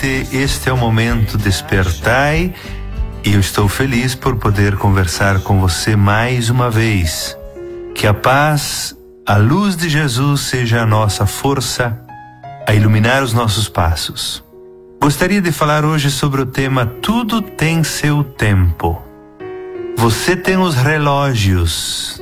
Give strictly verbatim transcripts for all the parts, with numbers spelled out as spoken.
noite, este é o Momento Despertai e eu estou feliz por poder conversar com você mais uma vez. Que a paz, a luz de Jesus seja a nossa força a iluminar os nossos passos. Gostaria de falar hoje sobre o tema Tudo tem seu tempo. Você tem os relógios,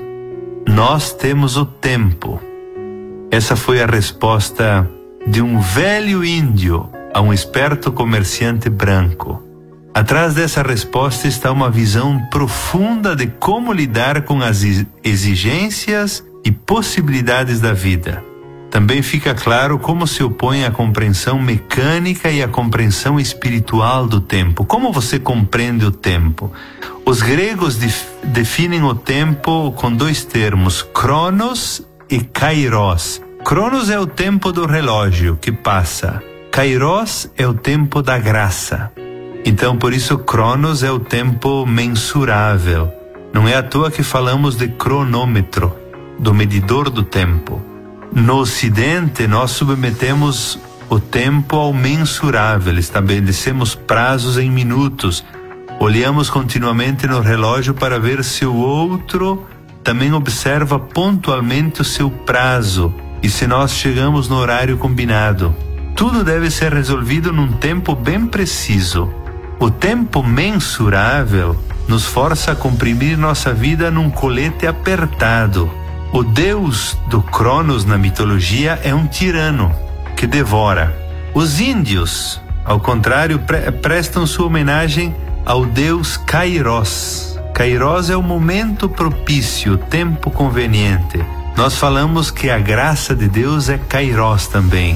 nós temos o tempo. Essa foi a resposta de um velho índio a um esperto comerciante branco. Atrás dessa resposta está uma visão profunda de como lidar com as exigências e possibilidades da vida. Também fica claro como se opõe a compreensão mecânica e a compreensão espiritual do tempo. Como você compreende o tempo? Os gregos def- definem o tempo com dois termos, Cronos e Kairos. Cronos é o tempo do relógio que passa. Kairos é o tempo da graça. Então, por isso, Cronos é o tempo mensurável. Não é à toa que falamos de cronômetro, do medidor do tempo. No Ocidente, nós submetemos o tempo ao mensurável, estabelecemos prazos em minutos, olhamos continuamente no relógio para ver se o outro também observa pontualmente o seu prazo e se nós chegamos no horário combinado. Tudo deve ser resolvido num tempo bem preciso. O tempo mensurável nos força a comprimir nossa vida num colete apertado. O deus do Cronos na mitologia é um tirano que devora. Os índios, ao contrário, pre- prestam sua homenagem ao deus Kairos. Kairos é o momento propício, o tempo conveniente. Nós falamos que a graça de Deus é Kairos também.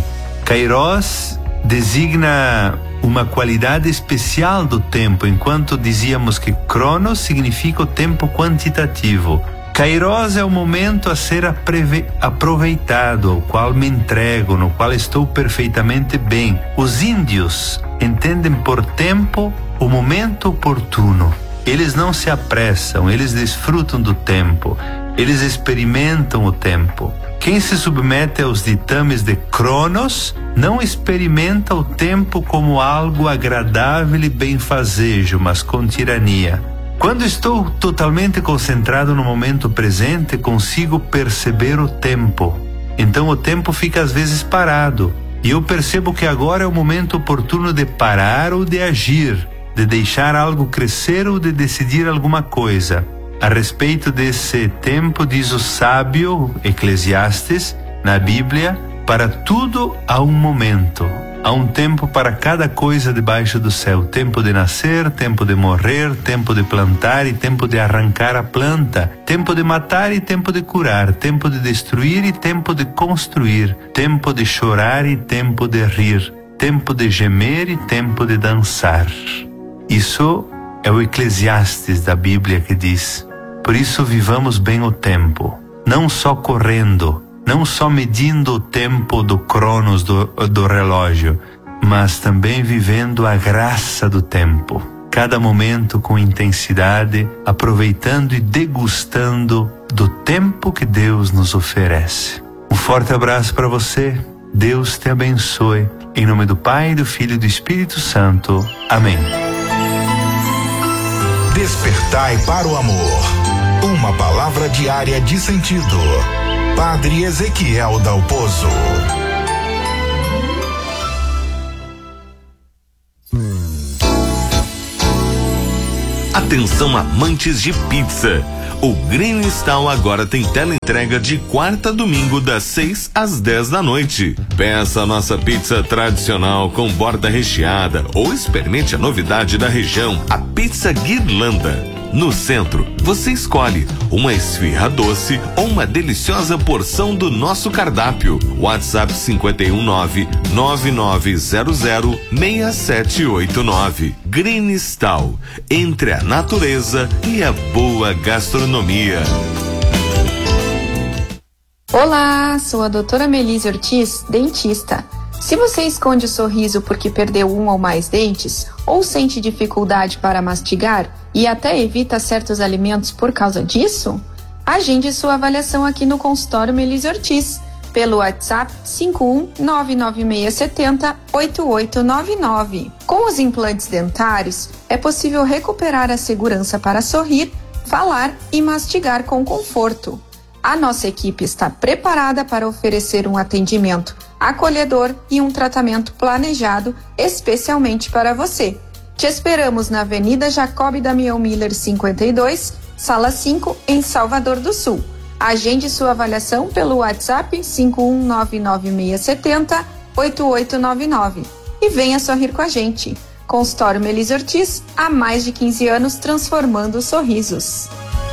Kairos designa uma qualidade especial do tempo, enquanto dizíamos que Cronos significa o tempo quantitativo. Kairos é o momento a ser apreve- aproveitado, ao qual me entrego, no qual estou perfeitamente bem. Os índios entendem por tempo o momento oportuno. Eles não se apressam, eles desfrutam do tempo, eles experimentam o tempo. Quem se submete aos ditames de Cronos não experimenta o tempo como algo agradável e benfazejo, mas com tirania. Quando estou totalmente concentrado no momento presente, consigo perceber o tempo. Então o tempo fica às vezes parado. E eu percebo que agora é o momento oportuno de parar ou de agir, de deixar algo crescer ou de decidir alguma coisa. A respeito desse tempo, diz o sábio Eclesiastes, na Bíblia, para tudo há um momento. Há um tempo para cada coisa debaixo do céu. Tempo de nascer, tempo de morrer, tempo de plantar e tempo de arrancar a planta. Tempo de matar e tempo de curar. Tempo de destruir e tempo de construir. Tempo de chorar e tempo de rir. Tempo de gemer e tempo de dançar. Isso é o Eclesiastes da Bíblia que diz: por isso vivamos bem o tempo, não só correndo, não só medindo o tempo do Cronos, do, do relógio, mas também vivendo a graça do tempo. Cada momento com intensidade, aproveitando e degustando do tempo que Deus nos oferece. Um forte abraço para você. Deus te abençoe. Em nome do Pai, do Filho e do Espírito Santo. Amém. Despertai para o amor. Uma palavra diária de sentido. Padre Ezequiel Dalpozo. Atenção, amantes de pizza. O Green Stall agora tem teleentrega de quarta a domingo das seis às dez da noite. Peça a nossa pizza tradicional com borda recheada ou experimente a novidade da região, a pizza Guirlanda. No centro, você escolhe uma esfirra doce ou uma deliciosa porção do nosso cardápio. WhatsApp cinco um nove, nove nove zero zero, seis sete oito nove. Green Stall, entre a natureza e a boa gastronomia. Olá, sou a doutora Melise Ortiz, dentista. Se você esconde o sorriso porque perdeu um ou mais dentes, ou sente dificuldade para mastigar e até evita certos alimentos por causa disso, agende sua avaliação aqui no consultório Melise Ortiz. pelo WhatsApp cinco um nove nove seis sete zero oito oito nove nove. Com os implantes dentários, é possível recuperar a segurança para sorrir, falar e mastigar com conforto. A nossa equipe está preparada para oferecer um atendimento acolhedor e um tratamento planejado especialmente para você. Te esperamos na Avenida Jacob Damião Miller cinquenta e dois, Sala cinco, em Salvador do Sul. Agende sua avaliação pelo WhatsApp cinco um nove nove seis sete zero oito oito nove nove e venha sorrir com a gente. Consultório Melise Ortiz, há mais de quinze anos transformando sorrisos.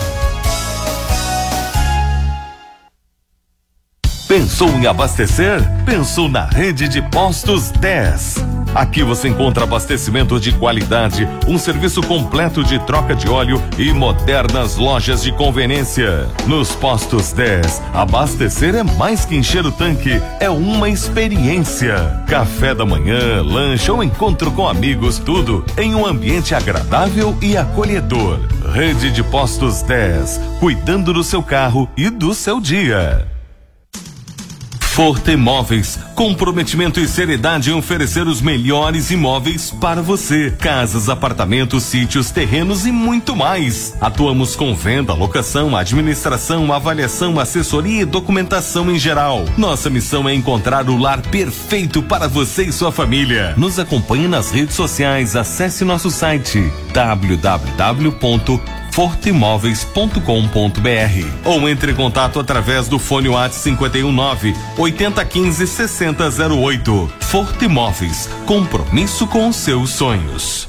Pensou em abastecer? Pensou na Rede de Postos dez. Aqui você encontra abastecimento de qualidade, um serviço completo de troca de óleo e modernas lojas de conveniência. Nos Postos dez, abastecer é mais que encher o tanque, é uma experiência. Café da manhã, lanche ou encontro com amigos, tudo em um ambiente agradável e acolhedor. Rede de Postos dez, cuidando do seu carro e do seu dia. Forte Imóveis, comprometimento e seriedade em oferecer os melhores imóveis para você. Casas, apartamentos, sítios, terrenos e muito mais. Atuamos com venda, locação, administração, avaliação, assessoria e documentação em geral. Nossa missão é encontrar o lar perfeito para você e sua família. Nos acompanhe nas redes sociais, acesse nosso site w w w ponto forte imóveis ponto com ponto b r ou entre em contato através do fone WhatsApp cinco um nove oito zero um cinco seis zero zero oito. Forte Imóveis, compromisso com os seus sonhos.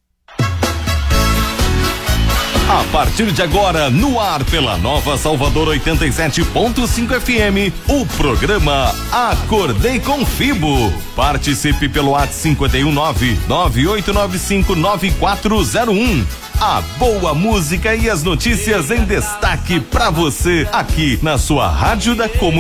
A partir de agora, no ar pela Nova Salvador oitenta e sete ponto cinco F M, o programa Acordei com Fibo. Participe pelo WhatsApp cinco um nove nove oito nove cinco nove quatro zero um. A boa música e as notícias em destaque para você aqui na sua Rádio da Comunidade.